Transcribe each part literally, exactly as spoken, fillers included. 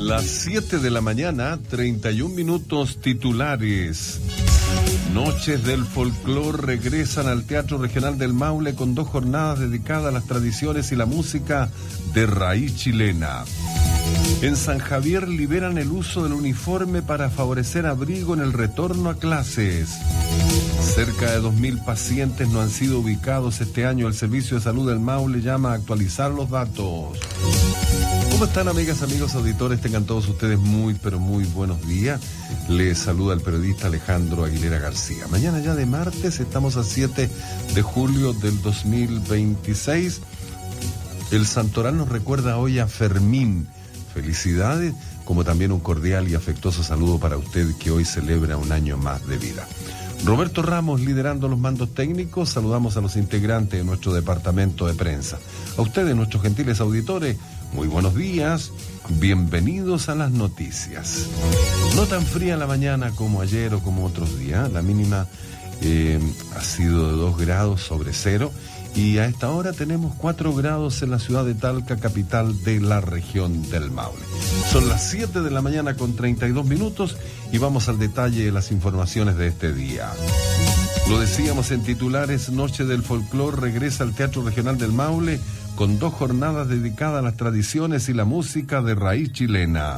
Las siete de la mañana, treinta y un minutos titulares. Noches del Folclor regresan al Teatro Regional del Maule con dos jornadas dedicadas a las tradiciones y la música de raíz chilena. En San Javier liberan el uso del uniforme para favorecer abrigo en el retorno a clases. Cerca de dos mil pacientes no han sido ubicados este año. El Servicio de Salud del Maule llama a actualizar los datos. ¿Cómo están, amigas, amigos, auditores? Tengan todos ustedes muy, pero muy buenos días. Les saluda el periodista Alejandro Aguilera García. Mañana ya de martes, estamos a siete de julio del dos mil veintiséis. El santoral nos recuerda hoy a Fermín. Felicidades, como también un cordial y afectuoso saludo para usted que hoy celebra un año más de vida. Roberto Ramos liderando los mandos técnicos. Saludamos a los integrantes de nuestro departamento de prensa. A ustedes, nuestros gentiles auditores, muy buenos días, bienvenidos a las noticias. No tan fría la mañana como ayer o como otros días, la mínima eh, ha sido de dos grados sobre cero y a esta hora tenemos cuatro grados en la ciudad de Talca, capital de la región del Maule. Son las siete de la mañana con treinta y dos minutos y vamos al detalle de las informaciones de este día. Lo decíamos en titulares, Noche del Folclor regresa al Teatro Regional del Maule con dos jornadas dedicadas a las tradiciones y la música de raíz chilena.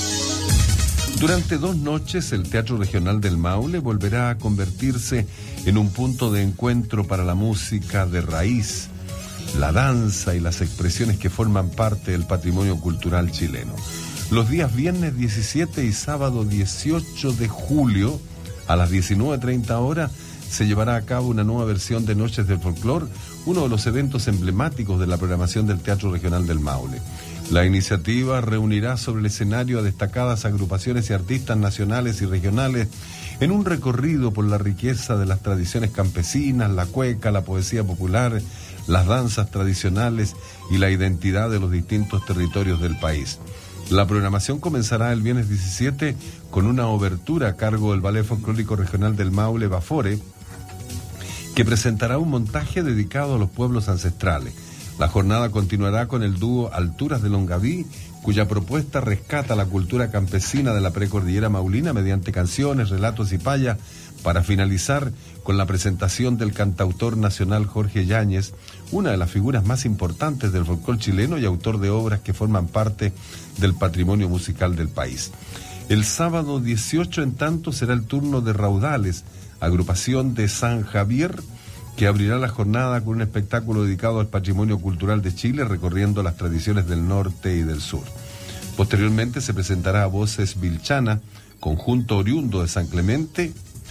Durante dos noches, el Teatro Regional del Maule volverá a convertirse en un punto de encuentro para la música de raíz, la danza y las expresiones que forman parte del patrimonio cultural chileno. Los días viernes diecisiete y sábado dieciocho de julio, a las diecinueve treinta horas, se llevará a cabo una nueva versión de Noches del Folclor, uno de los eventos emblemáticos de la programación del Teatro Regional del Maule. La iniciativa reunirá sobre el escenario a destacadas agrupaciones y artistas nacionales y regionales en un recorrido por la riqueza de las tradiciones campesinas, la cueca, la poesía popular, las danzas tradicionales y la identidad de los distintos territorios del país. La programación comenzará el viernes diecisiete con una obertura a cargo del Ballet Folclórico Regional del Maule, Bafore, que presentará un montaje dedicado a los pueblos ancestrales. La jornada continuará con el dúo Alturas de Longaví, cuya propuesta rescata la cultura campesina de la precordillera maulina mediante canciones, relatos y payas, para finalizar con la presentación del cantautor nacional Jorge Yáñez, una de las figuras más importantes del folclore chileno y autor de obras que forman parte del patrimonio musical del país. El sábado dieciocho, en tanto, será el turno de Raudales, agrupación de San Javier, que abrirá la jornada con un espectáculo dedicado al patrimonio cultural de Chile, recorriendo las tradiciones del norte y del sur. Posteriormente se presentará a Voces Vilchana, conjunto oriundo de San Clemente,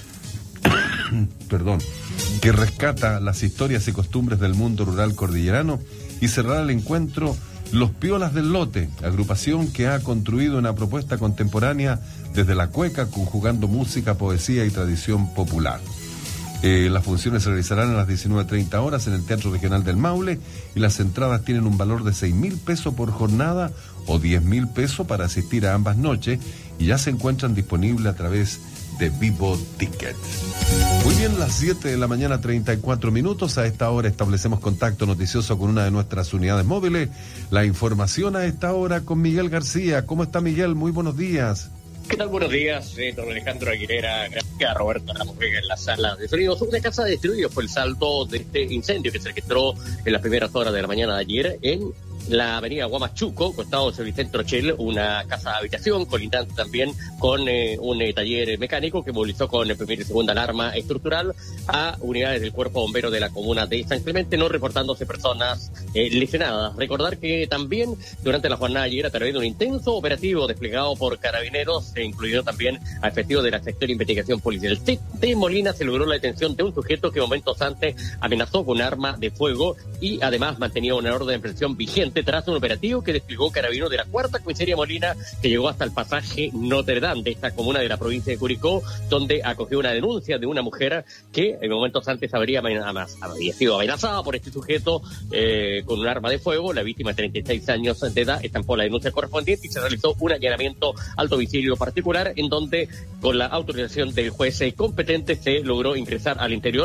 perdón, que rescata las historias y costumbres del mundo rural cordillerano, y cerrará el encuentro Los Piolas del Lote, agrupación que ha construido una propuesta contemporánea desde la cueca, conjugando música, poesía y tradición popular. Eh, las funciones se realizarán a las diecinueve treinta horas en el Teatro Regional del Maule y las entradas tienen un valor de seis mil pesos por jornada o diez mil pesos para asistir a ambas noches y ya se encuentran disponibles a través de Vivo Ticket. Muy bien, las siete de la mañana, treinta y cuatro minutos. A esta hora establecemos contacto noticioso con una de nuestras unidades móviles. La información a esta hora con Miguel García. ¿Cómo está, Miguel? Muy buenos días. ¿Qué tal? Buenos días, eh, don Alejandro Aguilera. Gracias a Roberto Ramos Vega en la sala de sonidos. Una casa destruida fue el saldo de este incendio que se registró en las primeras horas de la mañana de ayer en la avenida Guamachuco, costado del Servicentro Shell, una casa de habitación, colindante también con eh, un eh, taller mecánico que movilizó con el primera y segunda alarma estructural a unidades del Cuerpo Bombero de la comuna de San Clemente, no reportándose personas eh, lesionadas. Recordar que también durante la jornada de ayer, a través de un intenso operativo desplegado por carabineros, se incluyó también a efectivos de la sección de investigación policial de Molina, se logró la detención de un sujeto que momentos antes amenazó con un arma de fuego y además mantenía una orden de prisión vigente tras un operativo que desplegó Carabineros de la cuarta comisaría Molina, que llegó hasta el pasaje Notre Dame de esta comuna de la provincia de Curicó, donde acogió una denuncia de una mujer que en momentos antes habría, habría sido amenazada por este sujeto eh, con un arma de fuego. La víctima de treinta y seis años de edad estampó la denuncia correspondiente y se realizó un allanamiento al domicilio particular, en donde con la autorización del juez competente se logró ingresar al interior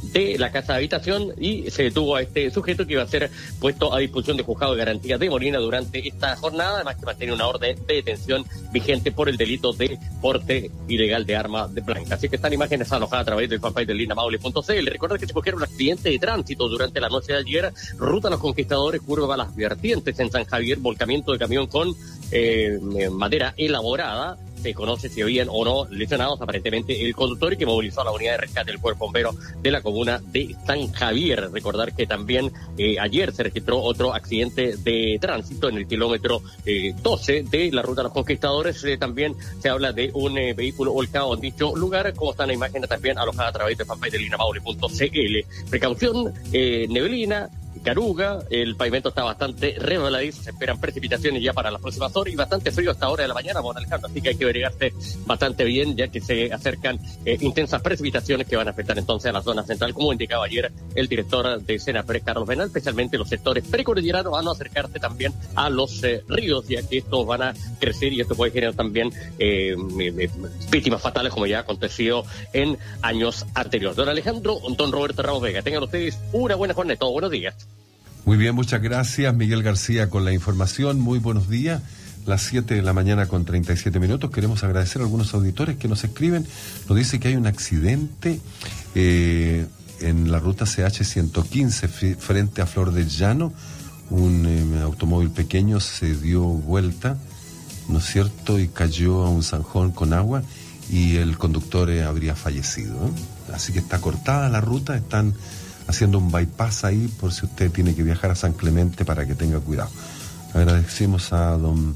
de la casa de habitación y se detuvo a este sujeto que iba a ser puesto a disposición de juzgado de garantía de Molina durante esta jornada, además que mantiene una orden de detención vigente por el delito de porte ilegal de arma de blanca. Así que están imágenes alojadas a través del fanpage de lina maule punto c l. Recordar que se cogieron un accidente de tránsito durante la noche de ayer, ruta Los Conquistadores, curva Las Vertientes en San Javier, volcamiento de camión con eh, madera elaborada. Se conoce si habían o no lesionados, aparentemente el conductor, y que movilizó a la unidad de rescate del Cuerpo Bombero de la comuna de San Javier. Recordar que también eh, ayer se registró otro accidente de tránsito en el kilómetro eh, doce de la ruta Los Conquistadores. Eh, también se habla de un eh, vehículo volcado en dicho lugar, como está en la imagen también alojada a través del fanpage de lina maule punto c l. Precaución, eh, neblina, caruga, el pavimento está bastante resbaladizo, se esperan precipitaciones ya para las próximas horas y bastante frío hasta ahora de la mañana, don Alejandro, así que hay que abrigarse bastante bien, ya que se acercan eh, intensas precipitaciones que van a afectar entonces a la zona central, como indicaba ayer el director de Senapred, Carlos Benal. Especialmente los sectores precordilleranos van a acercarse también a los eh, ríos, ya que estos van a crecer y esto puede generar también eh, víctimas fatales, como ya ha acontecido en años anteriores. Don Alejandro, don Roberto Ramos Vega, tengan ustedes una buena jornada, todos buenos días. Muy bien, muchas gracias, Miguel García, con la información. Muy buenos días. Las siete de la mañana con treinta y siete minutos. Queremos agradecer a algunos auditores que nos escriben. Nos dice que hay un accidente eh, en la ruta C H ciento quince f- frente a Flor del Llano. Un eh, automóvil pequeño se dio vuelta, ¿no es cierto?, y cayó a un zanjón con agua y el conductor eh, habría fallecido, ¿eh? Así que está cortada la ruta, están haciendo un bypass ahí por si usted tiene que viajar a San Clemente, para que tenga cuidado. Agradecemos a don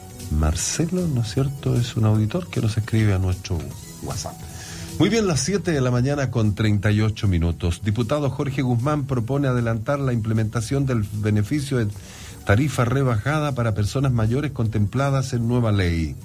Marcelo, ¿no es cierto? Es un auditor que nos escribe a nuestro WhatsApp. Muy bien, las siete de la mañana con treinta y ocho minutos. Diputado Jorge Guzmán propone adelantar la implementación del beneficio de tarifa rebajada para personas mayores contempladas en nueva ley.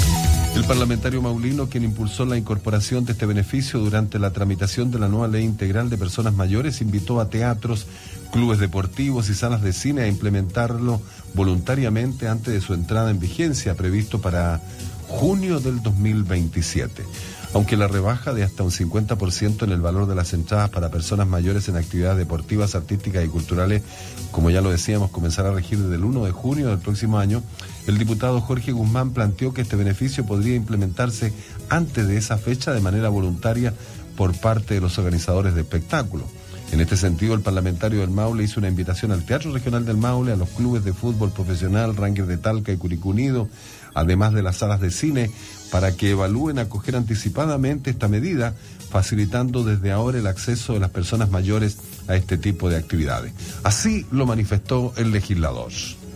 El parlamentario maulino, quien impulsó la incorporación de este beneficio durante la tramitación de la nueva ley integral de personas mayores, invitó a teatros, clubes deportivos y salas de cine a implementarlo voluntariamente antes de su entrada en vigencia, previsto para junio del dos mil veintisiete. Aunque la rebaja de hasta un cincuenta por ciento en el valor de las entradas para personas mayores en actividades deportivas, artísticas y culturales, como ya lo decíamos, comenzará a regir desde el primero de junio del próximo año, el diputado Jorge Guzmán planteó que este beneficio podría implementarse antes de esa fecha de manera voluntaria por parte de los organizadores de espectáculos. En este sentido, el parlamentario del Maule hizo una invitación al Teatro Regional del Maule, a los clubes de fútbol profesional, Rangers de Talca y Curicó Unido, además de las salas de cine, para que evalúen acoger anticipadamente esta medida, facilitando desde ahora el acceso de las personas mayores a este tipo de actividades. Así lo manifestó el legislador.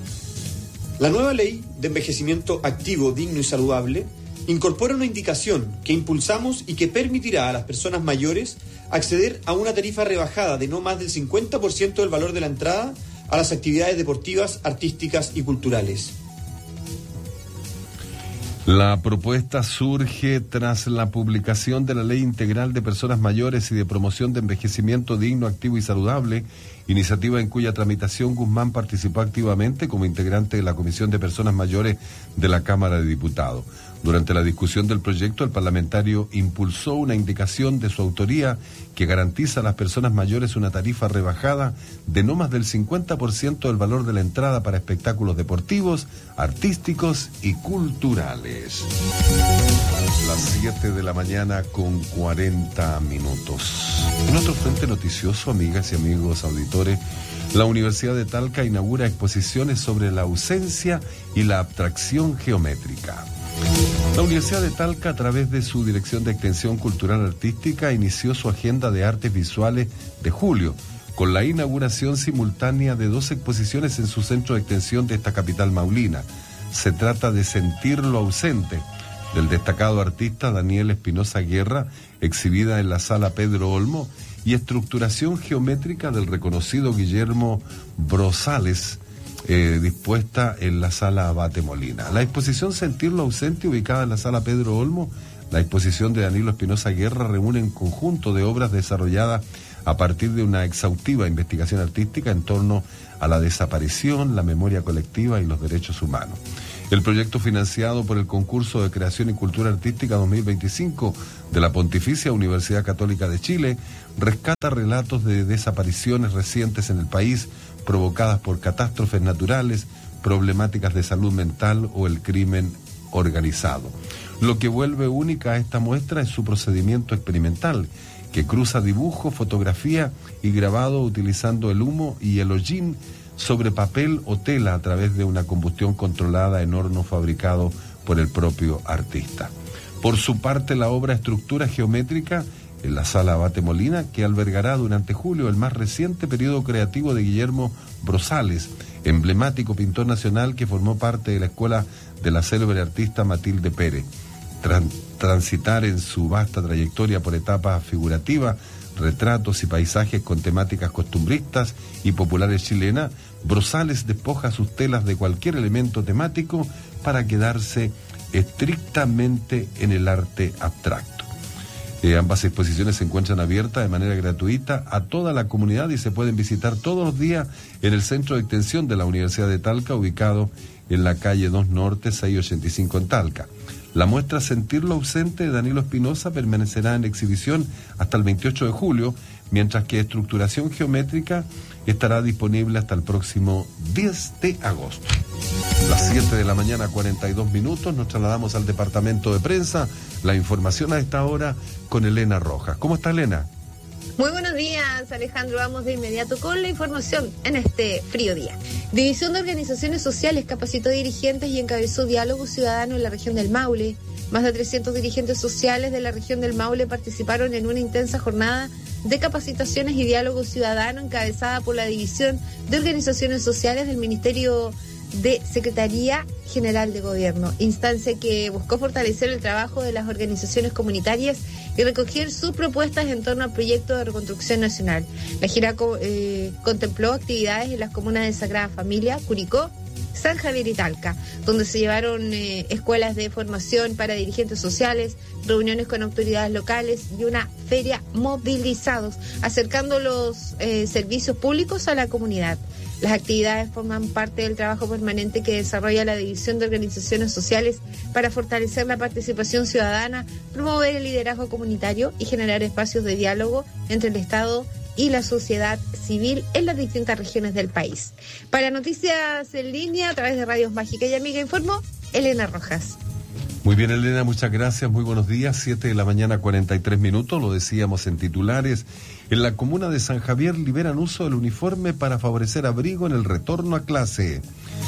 La nueva ley de envejecimiento activo, digno y saludable incorpora una indicación que impulsamos y que permitirá a las personas mayores acceder a una tarifa rebajada de no más del cincuenta por ciento del valor de la entrada a las actividades deportivas, artísticas y culturales. La propuesta surge tras la publicación de la Ley Integral de Personas Mayores y de Promoción de Envejecimiento Digno, Activo y Saludable, iniciativa en cuya tramitación Guzmán participó activamente como integrante de la Comisión de Personas Mayores de la Cámara de Diputados. Durante la discusión del proyecto, el parlamentario impulsó una indicación de su autoría que garantiza a las personas mayores una tarifa rebajada de no más del cincuenta por ciento del valor de la entrada para espectáculos deportivos, artísticos y culturales. Las siete de la mañana con cuarenta minutos. En otro frente noticioso, amigas y amigos auditores, la Universidad de Talca inaugura exposiciones sobre la ausencia y la abstracción geométrica. La Universidad de Talca, a través de su Dirección de Extensión Cultural Artística, inició su agenda de artes visuales de julio, con la inauguración simultánea de dos exposiciones en su centro de extensión de esta capital maulina. Se trata de Sentir lo ausente, del destacado artista Daniel Espinosa Guerra, exhibida en la Sala Pedro Olmo, y Estructuración Geométrica del reconocido Guillermo Brosales, Eh, dispuesta en la Sala Abate Molina. La exposición Sentir lo ausente, ubicada en la Sala Pedro Olmo, la exposición de Danilo Espinosa Guerra, reúne un conjunto de obras desarrolladas a partir de una exhaustiva investigación artística en torno a la desaparición, la memoria colectiva y los derechos humanos. El proyecto, financiado por el Concurso de Creación y Cultura Artística dos mil veinticinco de la Pontificia Universidad Católica de Chile, rescata relatos de desapariciones recientes en el país provocadas por catástrofes naturales, problemáticas de salud mental o el crimen organizado. Lo que vuelve única a esta muestra es su procedimiento experimental, que cruza dibujo, fotografía y grabado utilizando el humo y el hollín sobre papel o tela a través de una combustión controlada en horno fabricado por el propio artista. Por su parte, la obra Estructura Geométrica en la Sala Abate Molina, que albergará durante julio el más reciente periodo creativo de Guillermo Brosales, emblemático pintor nacional que formó parte de la escuela de la célebre artista Matilde Pérez. Tras transitar en su vasta trayectoria por etapas figurativas, retratos y paisajes con temáticas costumbristas y populares chilenas, Brosales despoja sus telas de cualquier elemento temático para quedarse estrictamente en el arte abstracto. Eh, ambas exposiciones se encuentran abiertas de manera gratuita a toda la comunidad y se pueden visitar todos los días en el Centro de Extensión de la Universidad de Talca, ubicado en la calle dos Norte, seiscientos ochenta y cinco en Talca. La muestra Sentir lo ausente de Danilo Espinosa permanecerá en exhibición hasta el veintiocho de julio, mientras que Estructuración Geométrica estará disponible hasta el próximo diez de agosto. Las siete de la mañana, cuarenta y dos minutos, nos trasladamos al departamento de prensa. La información a esta hora con Elena Rojas. ¿Cómo está, Elena? Muy buenos días, Alejandro. Vamos de inmediato con la información en este frío día. División de Organizaciones Sociales capacitó dirigentes y encabezó diálogo ciudadano en la región del Maule. Más de trescientos dirigentes sociales de la región del Maule participaron en una intensa jornada de capacitaciones y diálogo ciudadano encabezada por la División de Organizaciones Sociales del Ministerio de Secretaría General de Gobierno, instancia que buscó fortalecer el trabajo de las organizaciones comunitarias y recoger sus propuestas en torno al proyecto de reconstrucción nacional. La gira eh, contempló actividades en las comunas de Sagrada Familia, Curicó, San Javier y Talca, donde se llevaron eh, escuelas de formación para dirigentes sociales, reuniones con autoridades locales y una feria movilizados, acercando los eh, servicios públicos a la comunidad. Las actividades forman parte del trabajo permanente que desarrolla la División de Organizaciones Sociales para fortalecer la participación ciudadana, promover el liderazgo comunitario y generar espacios de diálogo entre el Estado y la sociedad civil en las distintas regiones del país. Para Noticias en Línea, a través de Radios Mágica y Amiga, informó Elena Rojas. Muy bien, Elena, muchas gracias, muy buenos días. Siete de la mañana, cuarenta y tres minutos, lo decíamos en titulares. En la comuna de San Javier liberan uso del uniforme para favorecer abrigo en el retorno a clase.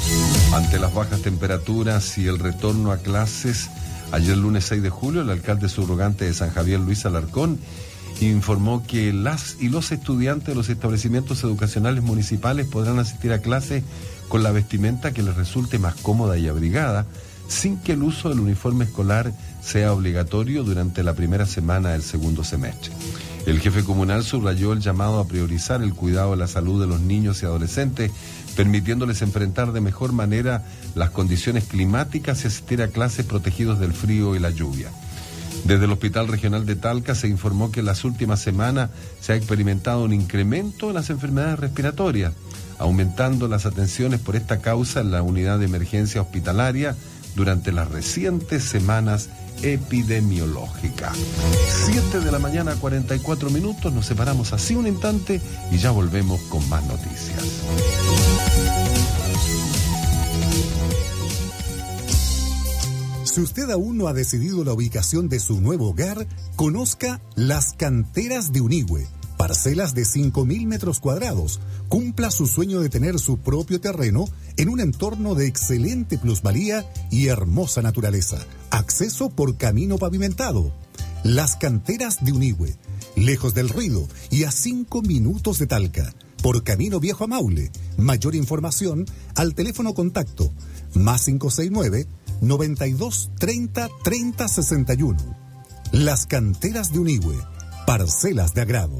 Ante las bajas temperaturas y el retorno a clases, ayer lunes seis de julio, el alcalde subrogante de San Javier, Luis Alarcón, informó que las y los estudiantes de los establecimientos educacionales municipales podrán asistir a clase con la vestimenta que les resulte más cómoda y abrigada, sin que el uso del uniforme escolar sea obligatorio durante la primera semana del segundo semestre. El jefe comunal subrayó el llamado a priorizar el cuidado de la salud de los niños y adolescentes, permitiéndoles enfrentar de mejor manera las condiciones climáticas y asistir a clases protegidos del frío y la lluvia. Desde el Hospital Regional de Talca se informó que en las últimas semanas se ha experimentado un incremento en las enfermedades respiratorias, aumentando las atenciones por esta causa en la unidad de emergencia hospitalaria durante las recientes semanas epidemiológicas. Siete de la mañana, cuarenta y cuatro minutos, nos separamos así un instante y ya volvemos con más noticias. Si usted aún no ha decidido la ubicación de su nuevo hogar, conozca Las Canteras de Unigüe. Parcelas de cinco mil metros cuadrados. Cumpla su sueño de tener su propio terreno en un entorno de excelente plusvalía y hermosa naturaleza. Acceso por camino pavimentado. Las Canteras de Unigüe. Lejos del ruido y a cinco minutos de Talca. Por camino viejo a Maule. Mayor información al teléfono contacto más cinco seis nueve, noventa y dos, treinta, treinta, sesenta y uno. Las Canteras de Unigüe. Parcelas de agrado.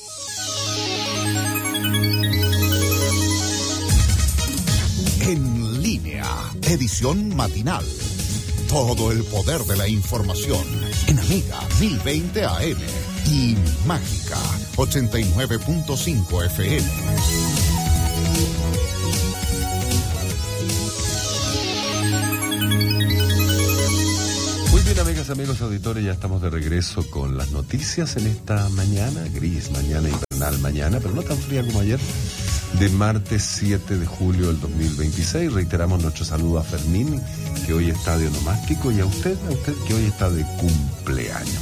En línea, edición matinal. Todo el poder de la información en Amiga mil veinte A M y Mágica ochenta y nueve punto cinco F M. bien, amigas, amigos auditores, ya estamos de regreso con las noticias en esta mañana, gris, mañana invernal, mañana, pero no tan fría como ayer, de martes siete de julio del dos mil veintiséis. Reiteramos nuestro saludo a Fermín, que hoy está de onomástico, y a usted, a usted que hoy está de cumpleaños.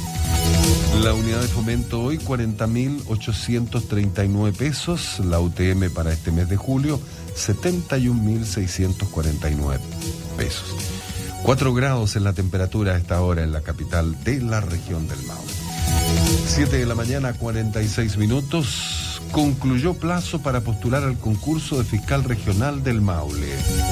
La unidad de fomento hoy, cuarenta mil ochocientos treinta y nueve pesos. La U T M para este mes de julio, setenta y un mil seiscientos cuarenta y nueve pesos. cuatro grados en la temperatura a esta hora en la capital de la región del Maule. siete de la mañana, cuarenta y seis minutos. Concluyó plazo para postular al concurso de fiscal regional del Maule.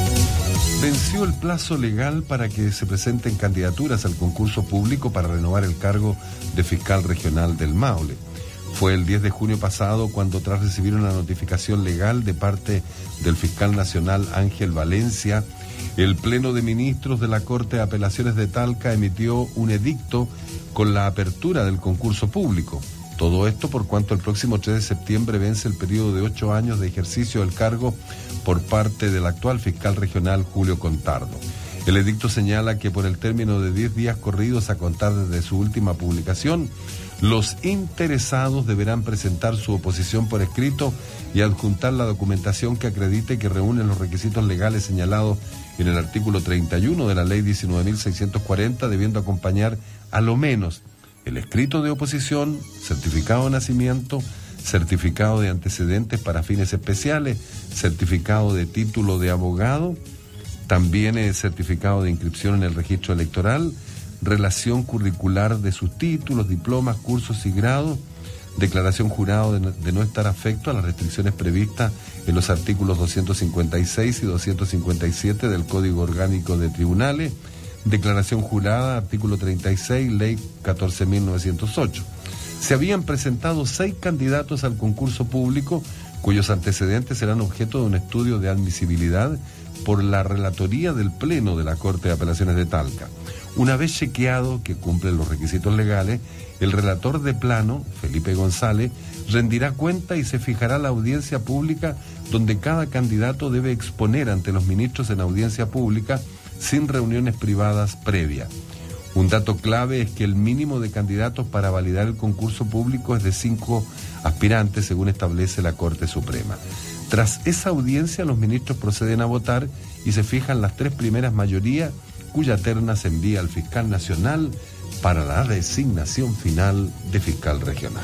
Venció el plazo legal para que se presenten candidaturas al concurso público para renovar el cargo de fiscal regional del Maule. Fue el diez de junio pasado cuando, tras recibir una notificación legal de parte del fiscal nacional Ángel Valencia, el Pleno de Ministros de la Corte de Apelaciones de Talca emitió un edicto con la apertura del concurso público. Todo esto por cuanto el próximo tres de septiembre vence el periodo de ocho años de ejercicio del cargo por parte del actual fiscal regional Julio Contardo. El edicto señala que por el término de diez días corridos a contar desde su última publicación, los interesados deberán presentar su oposición por escrito y adjuntar la documentación que acredite que reúnen los requisitos legales señalados en el artículo treinta y uno de la ley diecinueve mil seiscientos cuarenta, debiendo acompañar a lo menos el escrito de oposición, certificado de nacimiento, certificado de antecedentes para fines especiales, certificado de título de abogado, también el certificado de inscripción en el registro electoral, relación curricular de sus títulos, diplomas, cursos y grados, declaración jurado de no, de no estar afecto a las restricciones previstas en los artículos doscientos cincuenta y seis y doscientos cincuenta y siete del Código Orgánico de Tribunales, declaración jurada, artículo treinta y seis, ley catorce mil novecientos ocho. Se habían presentado seis candidatos al concurso público cuyos antecedentes serán objeto de un estudio de admisibilidad por la relatoría del Pleno de la Corte de Apelaciones de Talca. Una vez chequeado que cumplen los requisitos legales, el relator de plano, Felipe González, rendirá cuenta y se fijará la audiencia pública donde cada candidato debe exponer ante los ministros en audiencia pública sin reuniones privadas previas. Un dato clave es que el mínimo de candidatos para validar el concurso público es de cinco aspirantes, según establece la Corte Suprema. Tras esa audiencia, los ministros proceden a votar y se fijan las tres primeras mayorías, cuya terna se envía al fiscal nacional para la designación final de fiscal regional.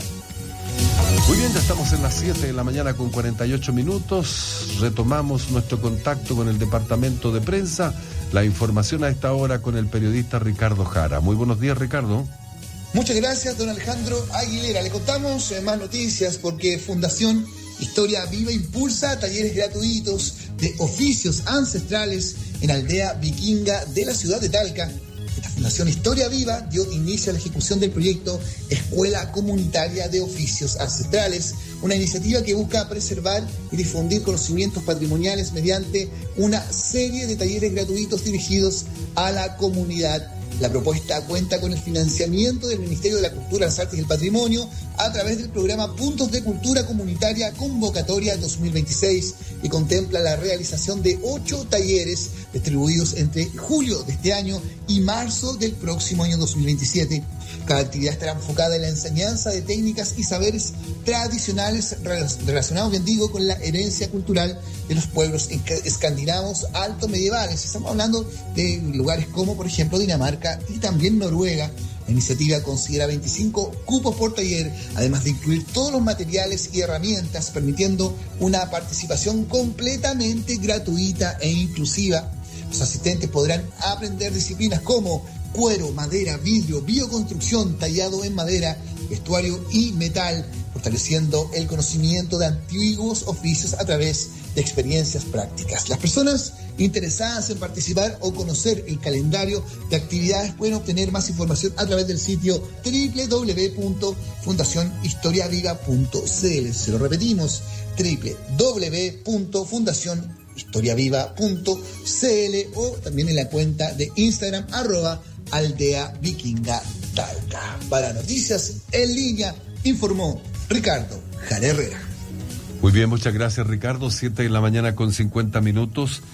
Muy bien, ya estamos en las siete de la mañana con cuarenta y ocho minutos. Retomamos nuestro contacto con el departamento de prensa. La información a esta hora con el periodista Ricardo Jara. Muy buenos días, Ricardo. Muchas gracias, don Alejandro Aguilera. Le contamos eh, más noticias porque Fundación Historia Viva impulsa talleres gratuitos de oficios ancestrales en aldea vikinga de la ciudad de Talca. Esta Fundación Historia Viva dio inicio a la ejecución del proyecto Escuela Comunitaria de Oficios Ancestrales, una iniciativa que busca preservar y difundir conocimientos patrimoniales mediante una serie de talleres gratuitos dirigidos a la comunidad. La propuesta cuenta con el financiamiento del Ministerio de la Cultura, las Artes y el Patrimonio a través del programa Puntos de Cultura Comunitaria Convocatoria dos mil veintiséis y contempla la realización de ocho talleres distribuidos entre julio de este año y marzo del próximo año dos mil veintisiete. Cada actividad estará enfocada en la enseñanza de técnicas y saberes tradicionales relacionados, bien digo, con la herencia cultural de los pueblos escandinavos alto medievales. Estamos hablando de lugares como, por ejemplo, Dinamarca y también Noruega. La iniciativa considera veinticinco cupos por taller, además de incluir todos los materiales y herramientas, permitiendo una participación completamente gratuita e inclusiva. Los asistentes podrán aprender disciplinas como cuero, madera, vidrio, bioconstrucción, tallado en madera, vestuario y metal, fortaleciendo el conocimiento de antiguos oficios a través de experiencias prácticas. Las personas interesadas en participar o conocer el calendario de actividades pueden obtener más información a través del sitio doble u doble u doble u punto fundación historia viva punto c l. Se lo repetimos, doble u doble u doble u punto fundación historia viva punto c l, o también en la cuenta de Instagram arroba aldea vikinga Talca. Para noticias en línea, informó Ricardo Jara Herrera. Muy bien, muchas gracias, Ricardo. Siete de la mañana con cincuenta minutos.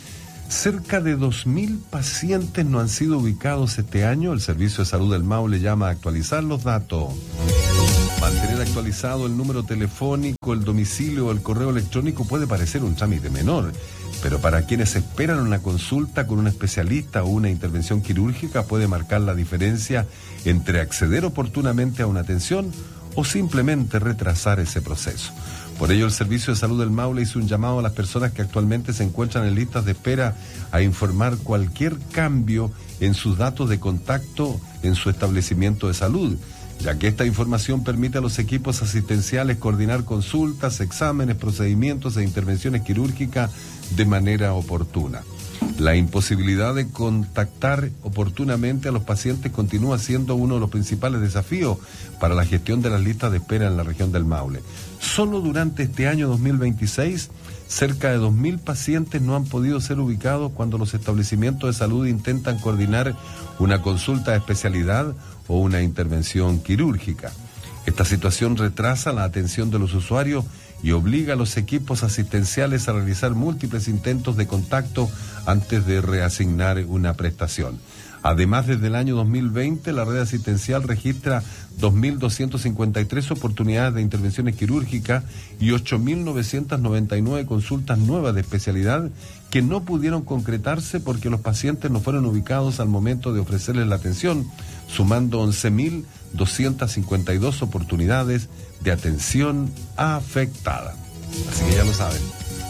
Cerca de dos mil pacientes no han sido ubicados este año. El Servicio de Salud del Maule llama a actualizar los datos. Mantener actualizado el número telefónico, el domicilio o el correo electrónico puede parecer un trámite menor, pero para quienes esperan una consulta con un especialista o una intervención quirúrgica puede marcar la diferencia entre acceder oportunamente a una atención o simplemente retrasar ese proceso. Por ello, el Servicio de Salud del Maule hizo un llamado a las personas que actualmente se encuentran en listas de espera a informar cualquier cambio en sus datos de contacto en su establecimiento de salud, ya que esta información permite a los equipos asistenciales coordinar consultas, exámenes, procedimientos e intervenciones quirúrgicas de manera oportuna. La imposibilidad de contactar oportunamente a los pacientes continúa siendo uno de los principales desafíos para la gestión de las listas de espera en la región del Maule. Solo durante este año dos mil veintiséis, cerca de dos mil pacientes no han podido ser ubicados cuando los establecimientos de salud intentan coordinar una consulta de especialidad o una intervención quirúrgica. Esta situación retrasa la atención de los usuarios y obliga a los equipos asistenciales a realizar múltiples intentos de contacto antes de reasignar una prestación. Además, desde el año dos mil veinte, la red asistencial registra dos mil doscientas cincuenta y tres oportunidades de intervenciones quirúrgicas y ocho mil novecientas noventa y nueve consultas nuevas de especialidad que no pudieron concretarse porque los pacientes no fueron ubicados al momento de ofrecerles la atención, sumando once mil doscientas cincuenta y dos oportunidades de atención afectada. Así que ya lo saben,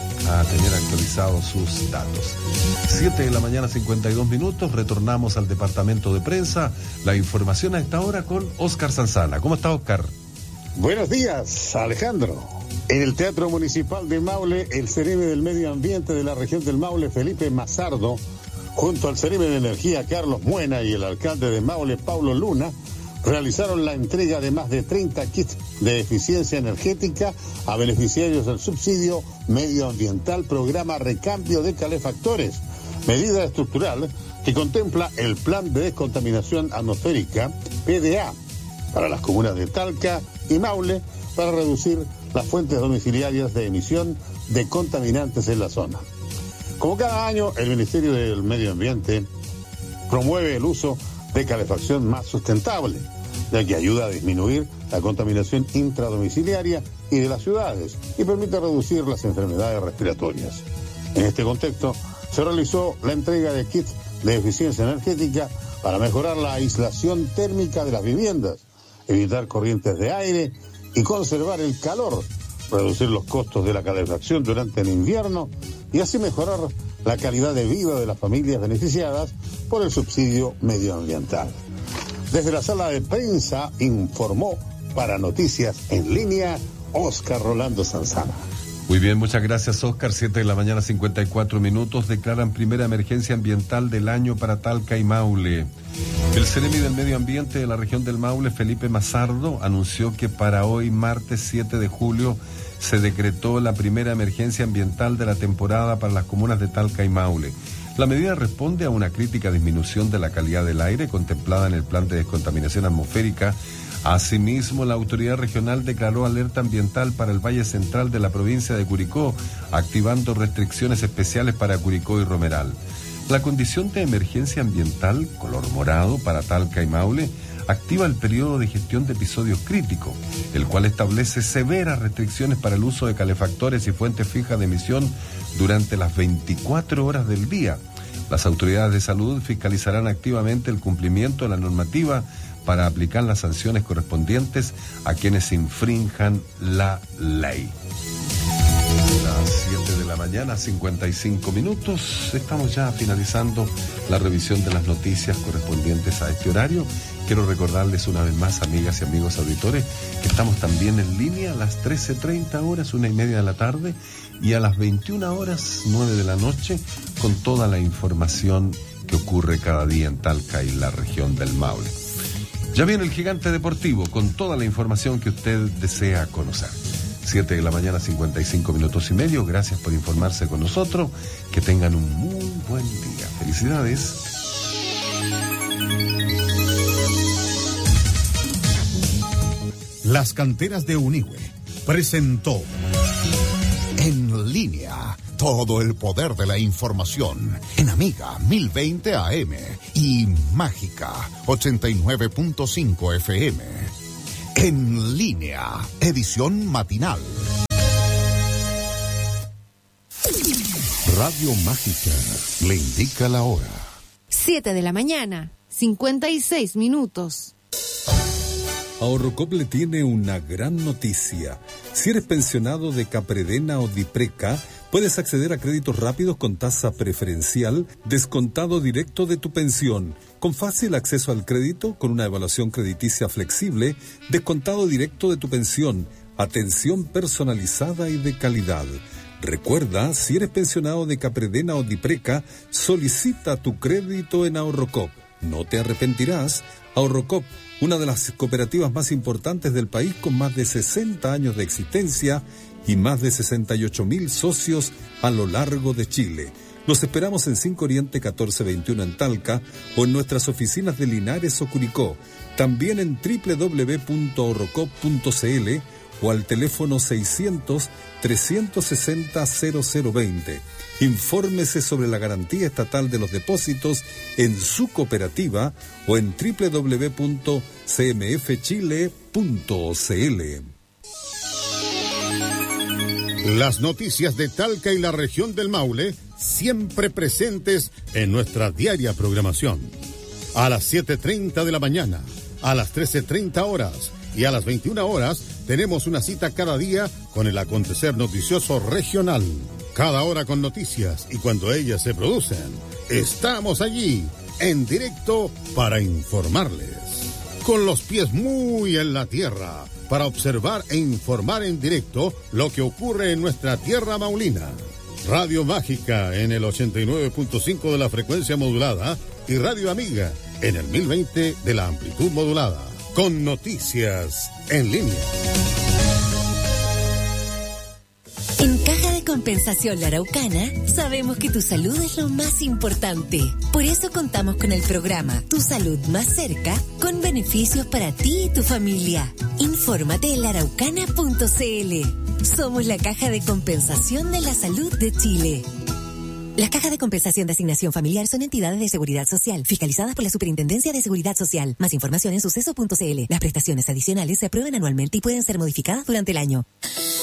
a tener actualizados sus datos. siete de la mañana, cincuenta y dos minutos, retornamos al departamento de prensa. La información a esta hora con Óscar Sanzana. ¿Cómo está, Óscar? Buenos días, Alejandro. En el Teatro Municipal de Maule, el Cereme del Medio Ambiente de la región del Maule, Felipe Mazardo, junto al Cereme de Energía, Carlos Muena, y el alcalde de Maule, Paulo Luna, realizaron la entrega de más de treinta kits de eficiencia energética a beneficiarios del subsidio medioambiental Programa Recambio de Calefactores, medida estructural que contempla el Plan de Descontaminación Atmosférica, P D A, para las comunas de Talca y Maule, para reducir las fuentes domiciliarias de emisión de contaminantes en la zona. Como cada año, el Ministerio del Medio Ambiente promueve el uso de calefacción más sustentable, ya que ayuda a disminuir la contaminación intradomiciliaria y de las ciudades y permite reducir las enfermedades respiratorias. En este contexto, se realizó la entrega de kits de eficiencia energética para mejorar la aislación térmica de las viviendas, evitar corrientes de aire y conservar el calor, reducir los costos de la calefacción durante el invierno y así mejorar la calidad de vida de las familias beneficiadas por el subsidio medioambiental. Desde la sala de prensa informó para Noticias en Línea Óscar Rolando Sanzana. Muy bien, muchas gracias, Óscar. siete de la mañana, cincuenta y cuatro minutos. Declaran primera emergencia ambiental del año para Talca y Maule. El Ceremi del Medio Ambiente de la región del Maule, Felipe Mazardo, anunció que para hoy, martes siete de julio, se decretó la primera emergencia ambiental de la temporada para las comunas de Talca y Maule. La medida responde a una crítica disminución de la calidad del aire contemplada en el Plan de Descontaminación Atmosférica. Asimismo, la autoridad regional declaró alerta ambiental para el Valle Central de la provincia de Curicó, activando restricciones especiales para Curicó y Romeral. La condición de emergencia ambiental, color morado, para Talca y Maule, activa el periodo de gestión de episodios críticos, el cual establece severas restricciones para el uso de calefactores y fuentes fijas de emisión durante las veinticuatro horas del día. Las autoridades de salud fiscalizarán activamente el cumplimiento de la normativa para aplicar las sanciones correspondientes a quienes infrinjan la ley. Las siete de la mañana, cincuenta y cinco minutos. Estamos ya finalizando la revisión de las noticias correspondientes a este horario. Quiero recordarles una vez más, amigas y amigos auditores, que estamos también en línea a las trece treinta horas, una y media de la tarde, y a las veintiuna horas, nueve de la noche, con toda la información que ocurre cada día en Talca y la región del Maule. Ya viene el Gigante Deportivo con toda la información que usted desea conocer. siete de la mañana, cincuenta y cinco minutos y medio. Gracias por informarse con nosotros. Que tengan un muy buen día. Felicidades. Las Canteras de Unigüe presentó En Línea, Todo el poder de la información en Amiga mil veinte A M y Mágica ochenta y nueve punto cinco F M. En línea, edición matinal. Radio Mágica le indica la hora. siete de la mañana, cincuenta y seis minutos. Ahorrocop le tiene una gran noticia. Si eres pensionado de Capredena o Dipreca, puedes acceder a créditos rápidos con tasa preferencial, descontado directo de tu pensión, con fácil acceso al crédito, con una evaluación crediticia flexible, descontado directo de tu pensión, atención personalizada y de calidad. Recuerda, si eres pensionado de Capredena o Dipreca, solicita tu crédito en Ahorrocop. No te arrepentirás. Ahorrocop, una de las cooperativas más importantes del país con más de sesenta años de existencia y más de sesenta y ocho mil socios a lo largo de Chile. Los esperamos en cinco Oriente catorce veintiuno en Talca o en nuestras oficinas de Linares o Curicó. También en doble u doble u doble u punto ahorrocop punto c l o al teléfono seiscientos, trescientos sesenta, cero cero veinte. Infórmese sobre la garantía estatal de los depósitos en su cooperativa o en doble u doble u doble u punto c m f chile punto c l. Las noticias de Talca y la región del Maule siempre presentes en nuestra diaria programación. A las siete treinta de la mañana, a las trece treinta horas y a las veintiuna horas tenemos una cita cada día con el acontecer noticioso regional. Cada hora con noticias y cuando ellas se producen, estamos allí, en directo, para informarles. Con los pies muy en la tierra, para observar e informar en directo lo que ocurre en nuestra tierra maulina. Radio Mágica en el ochenta y nueve punto cinco de la frecuencia modulada y Radio Amiga en el mil veinte de la amplitud modulada. Con noticias en línea. En Caja de Compensación La Araucana, sabemos que tu salud es lo más importante. Por eso contamos con el programa Tu Salud Más Cerca, con beneficios para ti y tu familia. Infórmate en la araucana punto c l. Somos la Caja de Compensación de la Salud de Chile. Las cajas de compensación de asignación familiar son entidades de seguridad social, fiscalizadas por la Superintendencia de Seguridad Social. Más información en suceso punto c l. Las prestaciones adicionales se aprueban anualmente y pueden ser modificadas durante el año.